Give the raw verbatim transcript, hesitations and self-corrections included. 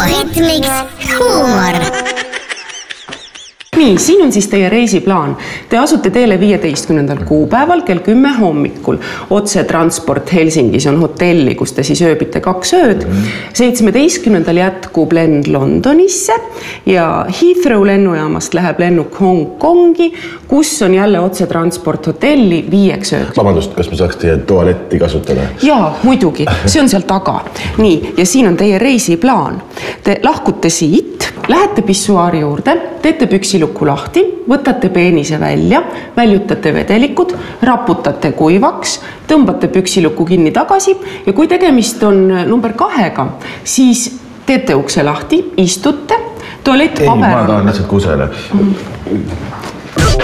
Algoritmiks huumor. Nii, siin on siis teie reisiplaan. Te asute teele viieteistkümnendal kuupäeval kell kümme hommikul. Otse transport Helsingis on hotelli, kus te siis ööbite kaks ööd. seitsmeteistkümnendal jätkub lend Londonisse ja Heathrow lennujaamast läheb lennuk Hong Kongi, kus on jälle otse transport hotelli viieks ööd. Vabandust, kas ma saaks teie tualetti kasutada? Jaa, muidugi. See on seal taga. Nii, ja siin on teie reisiplaan. Te lahkute siit, lähete pissuaari juurde, teete püksiluku lahti, võtate peenise välja, väljutate vedelikud, raputate kuivaks, tõmbate püksiluku kinni tagasi ja kui tegemist on number kahega, siis teete ukse lahti, istute, tualettpaber... Ei, ma tahan lihtsalt kusele.